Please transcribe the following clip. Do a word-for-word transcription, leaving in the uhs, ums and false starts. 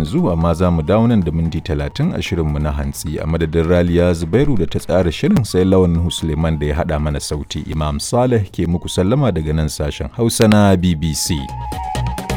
yanzu, amma za mu dawo nan da minti talatin a shirinmu na hantsi. A madadin Raliya Zubairu da ta tsara shirin, sai Lawan Suleiman da ya haɗa mana sauti. Imam Saleh ke muku sallama daga nan sashen Hausa na B B C.